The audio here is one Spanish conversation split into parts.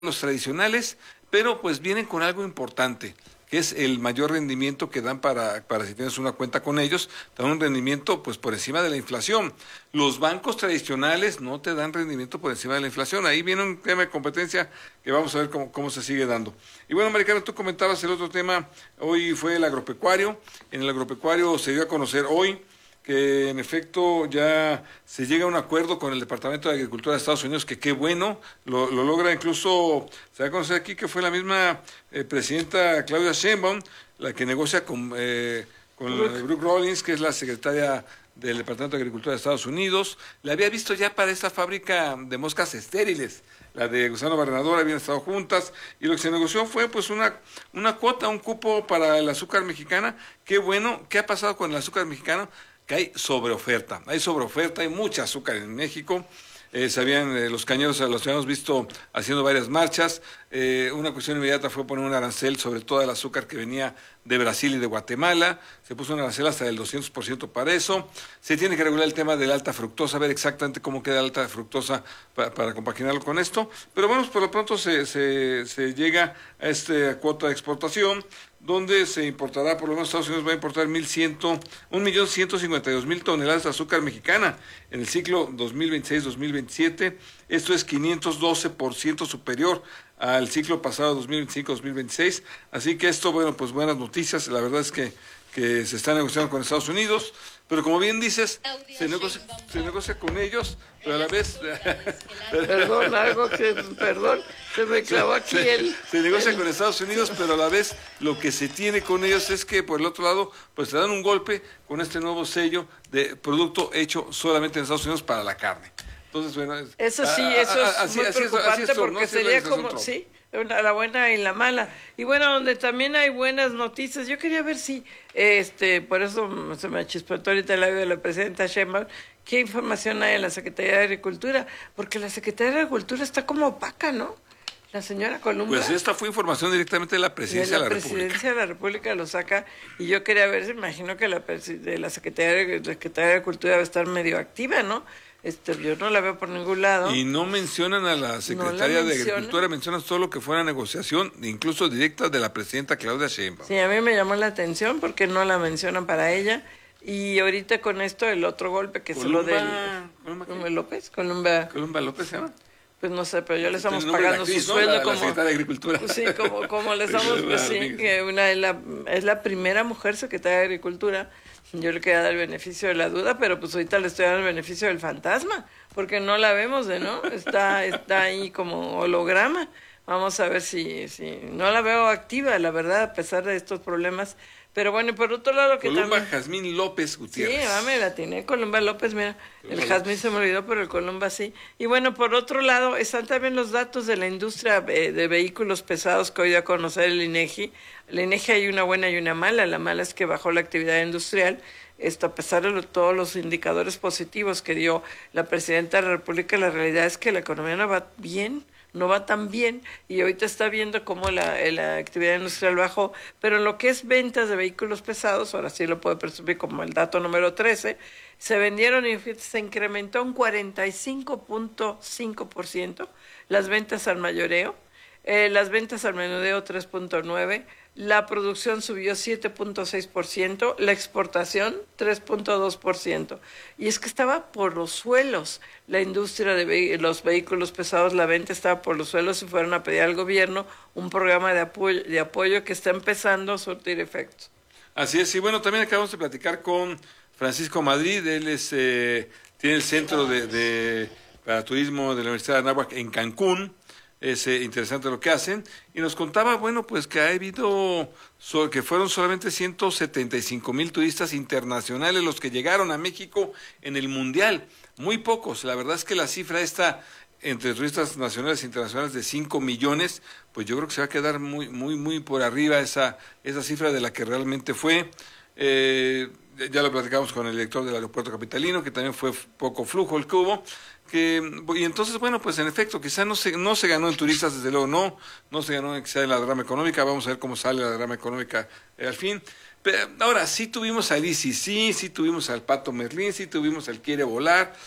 los tradicionales, pero pues vienen con algo importante, que es el mayor rendimiento que dan para si tienes una cuenta con ellos, te dan un rendimiento pues por encima de la inflación. Los bancos tradicionales no te dan rendimiento por encima de la inflación. Ahí viene un tema de competencia que vamos a ver cómo se sigue dando. Y bueno, Maricarmen, tú comentabas el otro tema, hoy fue el agropecuario. En el agropecuario se dio a conocer hoy que en efecto ya se llega a un acuerdo con el Departamento de Agricultura de Estados Unidos, que qué bueno, lo logra. Incluso se va a conocer aquí que fue la misma presidenta Claudia Sheinbaum la que negocia con Brooke Rollins, que es la secretaria del Departamento de Agricultura de Estados Unidos. La había visto ya para esta fábrica de moscas estériles, la de Gusano Barrenador, habían estado juntas, y lo que se negoció fue pues una cuota, un cupo para el azúcar mexicana. Qué bueno. ¿Qué ha pasado con el azúcar mexicano? Que hay sobreoferta, hay mucha azúcar en México. Los cañeros los habíamos visto haciendo varias marchas. Una cuestión inmediata fue poner un arancel sobre todo el azúcar que venía de Brasil y de Guatemala. Se puso un arancel hasta del 200% para eso. Se tiene que regular el tema de la alta fructosa, ver exactamente cómo queda la alta fructosa para compaginarlo con esto. Pero bueno, por lo pronto se llega a esta cuota de exportación, donde se importará, por lo menos Estados Unidos va a importar 1.152.000 toneladas de azúcar mexicana en el ciclo 2026-2027. Esto es 512% superior al ciclo pasado 2025-2026. Así que esto, bueno, pues buenas noticias. La verdad es que se está negociando con Estados Unidos, pero como bien dices, se negocia con ellos, pero a la vez... Perdón, se me clavó aquí Se negocia con Estados Unidos, pero a la vez lo que se tiene con ellos es que por el otro lado, pues te dan un golpe con este nuevo sello de producto hecho solamente en Estados Unidos para la carne. Entonces, bueno... Eso sí, eso es muy preocupante, porque sería como... Sí, la buena y la mala. Y bueno, donde también hay buenas noticias, yo quería ver si, por eso se me chispotó ahorita el audio de la presidenta Sheinbaum, qué información hay en la Secretaría de Agricultura, porque la Secretaría de Agricultura está como opaca, ¿no? La señora Columba. Pues esta fue información directamente de la Presidencia de la República. La Presidencia de la República lo saca, y yo quería ver, imagino que la Secretaría de Agricultura va a estar medio activa, ¿no? Yo no la veo por ningún lado. Y no mencionan a la secretaria de Agricultura, mencionan solo que fuera negociación, incluso directa de la presidenta Claudia Sheinbaum. Sí, a mí me llamó la atención porque no la mencionan para ella. Y ahorita con esto, el otro golpe que es lo del... ¿Columba López? ¿Columba López se llama? Pues no sé, pero ya le estamos pagando su sueldo, la secretaria de Agricultura. Pues sí, como le estamos, pues sí, que es la primera mujer secretaria de Agricultura. Yo le quería dar el beneficio de la duda, pero pues ahorita le estoy dando el beneficio del fantasma, porque no la vemos, ¿no? Está ahí como holograma. Vamos a ver si no la veo activa, la verdad, a pesar de estos problemas. Pero bueno, y por otro lado que Columba también... Jazmín López Gutiérrez. Sí, me la tiene Columba López, mira, el Jazmín se me olvidó, pero el Columba sí. Y bueno, por otro lado, están también los datos de la industria de vehículos pesados que hoy dio a conocer el INEGI. El INEGI hay una buena y una mala. La mala es que bajó la actividad industrial. A pesar de todos los indicadores positivos que dio la Presidenta de la República, la realidad es que la economía no va bien, no va tan bien, y ahorita está viendo cómo la actividad industrial bajó, pero en lo que es ventas de vehículos pesados, ahora sí lo puedo presumir como el dato número 13, se vendieron y se incrementó un 45.5% las ventas al mayoreo, las ventas al menudeo 3.9%, la producción subió 7.6%, la exportación 3.2%. Y es que estaba por los suelos la industria de los vehículos pesados, la venta estaba por los suelos, y fueron a pedir al gobierno un programa de apoyo que está empezando a surtir efectos. Así es, y bueno, también acabamos de platicar con Francisco Madrid. Él tiene el centro para turismo de la Universidad de Anáhuac en Cancún. Es interesante lo que hacen, y nos contaba, bueno, pues que que fueron solamente 175,000 turistas internacionales los que llegaron a México en el Mundial, muy pocos. La verdad es que la cifra esta entre turistas nacionales e internacionales de 5 millones, pues yo creo que se va a quedar muy, muy, muy por arriba esa cifra de la que realmente fue. Ya lo platicamos con el director del aeropuerto capitalino, que también fue poco flujo el que hubo. Y entonces, bueno, pues en efecto, quizá no se ganó en turistas, desde luego no se ganó quizá en la derrama económica. Vamos a ver cómo sale la derrama económica al fin. Pero ahora sí tuvimos al ICC, sí tuvimos al Pato Merlín, sí tuvimos al Quiere Volar,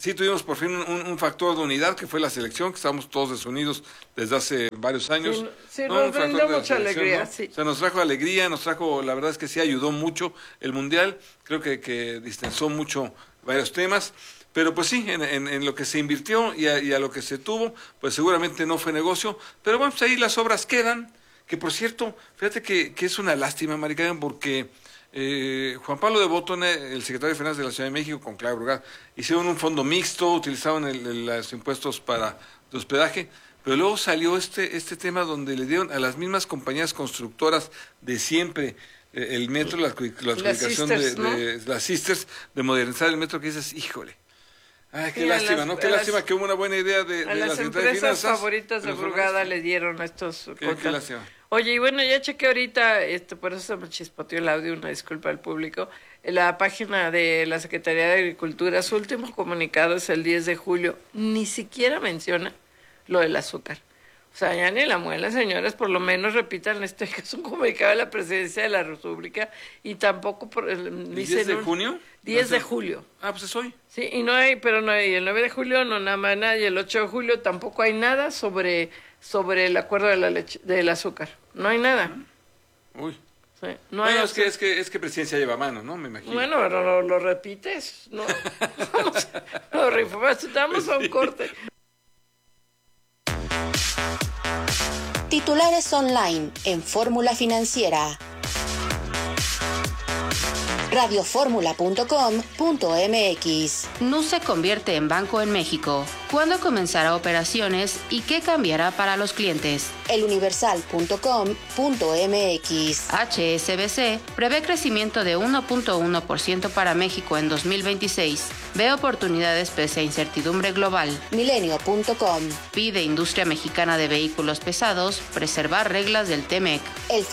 Sí, tuvimos por fin un factor de unidad, que fue la selección, que estábamos todos desunidos desde hace varios años. Sí, nos brindó mucha alegría, ¿no? sí. O sea, nos trajo alegría, la verdad es que sí ayudó mucho el Mundial, creo que distensó mucho varios temas, pero pues sí, en lo que se invirtió y a lo que se tuvo, pues seguramente no fue negocio, pero bueno, pues ahí las obras quedan, que por cierto, fíjate que es una lástima, Mari Carmen, porque... Juan Pablo de Botton, el secretario de Finanzas de la Ciudad de México, con Claudio Brugada, hicieron un fondo mixto, utilizaban los impuestos para el hospedaje, pero luego salió este tema donde le dieron a las mismas compañías constructoras de siempre el metro, la adjudicación de las Sisters, de modernizar el metro, que dices, híjole. Ay, qué lástima, ¿no? Qué lástima que hubo una buena idea de la las Secretaría de Finanzas. empresas favoritas de Brugada le dieron estos qué lástima. Oye, y bueno, ya chequé ahorita, por eso se me chispoteó el audio, una disculpa al público, la página de la Secretaría de Agricultura, su último comunicado es el 10 de julio, ni siquiera menciona lo del azúcar. O sea, ya ni la muela, señores, por lo menos repitan que es un comunicado de la Presidencia de la República y tampoco ¿10 de junio? 10 de julio. Ah, pues es hoy. Sí, y no hay, pero no hay, el 9 de julio no nada más nada, y el 8 de julio tampoco hay nada sobre el acuerdo de la leche, del azúcar. No hay nada. Uy. Sí, no hay es que Presidencia lleva mano, ¿no? Me imagino. Bueno, pero lo repites, ¿no? Estamos a un corte. Titulares online en Fórmula Financiera. radioformula.com.mx. Nu se convierte en banco en México. ¿Cuándo comenzará operaciones y qué cambiará para los clientes? eluniversal.com.mx. HSBC prevé crecimiento de 1.1% para México en 2026. Ve oportunidades pese a incertidumbre global. Milenio.com. Pide Industria Mexicana de Vehículos Pesados preservar reglas del TEMEC.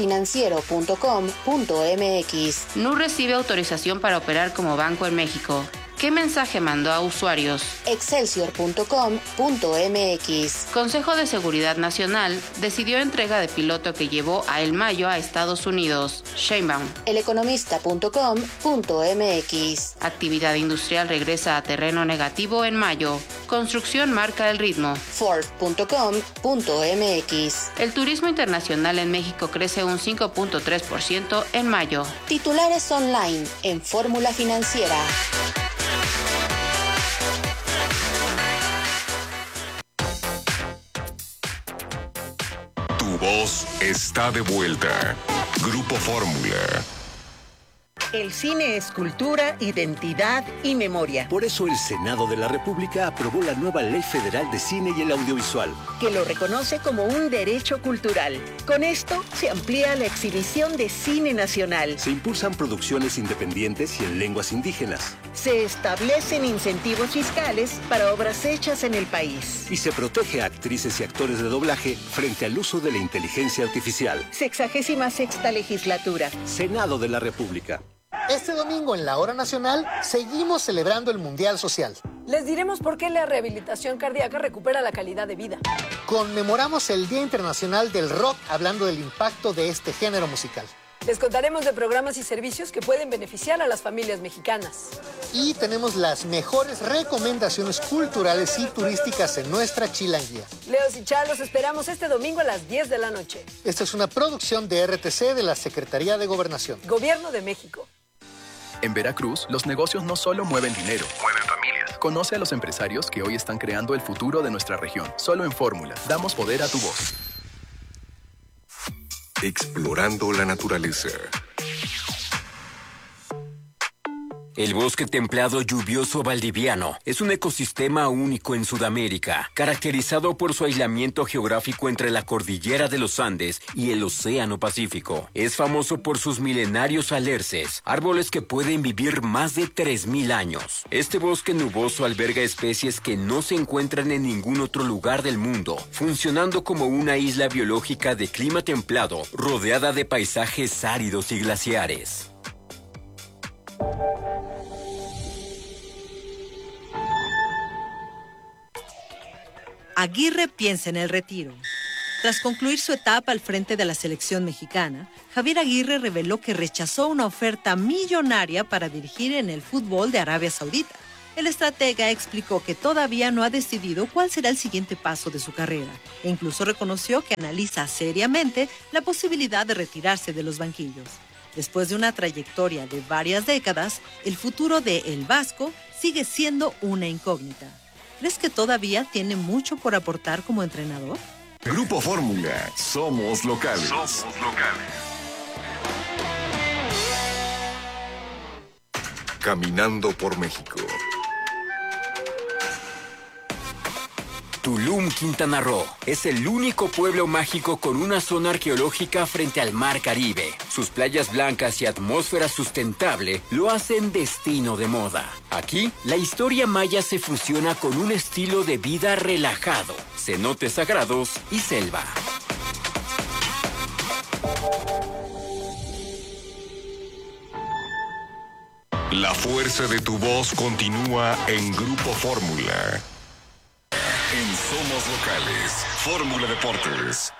elfinanciero.com.mx. Nu recibe autorización para operar como banco en México. ¿Qué mensaje mandó a usuarios? Excelsior.com.mx. Consejo de Seguridad Nacional decidió entrega de piloto que llevó a El Mayo a Estados Unidos. Sheinbaum. Eleconomista.com.mx. Actividad industrial regresa a terreno negativo en mayo. Construcción marca el ritmo. Ford.com.mx. El turismo internacional en México crece un 5.3% en mayo. Titulares online en Fórmula Financiera. Tu voz está de vuelta. Grupo Fórmula. El cine es cultura, identidad y memoria. Por eso el Senado de la República aprobó la nueva Ley Federal de Cine y el Audiovisual, que lo reconoce como un derecho cultural. Con esto se amplía la exhibición de cine nacional. se impulsan producciones independientes y en lenguas indígenas, Se establecen incentivos fiscales para obras hechas en el país. y se protege a actrices y actores de doblaje frente al uso de la inteligencia artificial. 66ª legislatura. Senado de la República. Este domingo en la Hora Nacional seguimos celebrando el Mundial Social. Les diremos por qué la rehabilitación cardíaca recupera la calidad de vida. Conmemoramos el Día Internacional del Rock hablando del impacto de este género musical. Les contaremos de programas y servicios que pueden beneficiar a las familias mexicanas. Y tenemos las mejores recomendaciones culturales y turísticas en nuestra chilanguía. Leos y Charlos esperamos este domingo a las 10 de la noche. Esta es una producción de RTC de la Secretaría de Gobernación. Gobierno de México. En Veracruz, los negocios no solo mueven dinero, mueven familias. Conoce a los empresarios que hoy están creando el futuro de nuestra región. Solo en Fórmula, damos poder a tu voz. Explorando la naturaleza. El bosque templado lluvioso valdiviano es un ecosistema único en Sudamérica, caracterizado por su aislamiento geográfico entre la cordillera de los Andes y el Océano Pacífico. Es famoso por sus milenarios alerces, árboles que pueden vivir más de 3.000 años. Este bosque nuboso alberga especies que no se encuentran en ningún otro lugar del mundo, funcionando como una isla biológica de clima templado, rodeada de paisajes áridos y glaciares. Aguirre piensa en el retiro. Tras concluir su etapa al frente de la selección mexicana, Javier Aguirre reveló que rechazó una oferta millonaria para dirigir en el fútbol de Arabia Saudita. El estratega explicó que todavía no ha decidido cuál será el siguiente paso de su carrera e incluso reconoció que analiza seriamente la posibilidad de retirarse de los banquillos. Después de una trayectoria de varias décadas, el futuro de El Vasco sigue siendo una incógnita. ¿Crees que todavía tiene mucho por aportar como entrenador? Grupo Fórmula, somos locales. Caminando por México. Tulum, Quintana Roo, es el único pueblo mágico con una zona arqueológica frente al Mar Caribe. Sus playas blancas y atmósfera sustentable lo hacen destino de moda. Aquí, la historia maya se fusiona con un estilo de vida relajado, cenotes sagrados y selva. La fuerza de tu voz continúa en Grupo Fórmula. En Somos Locales, Fórmula Deportes.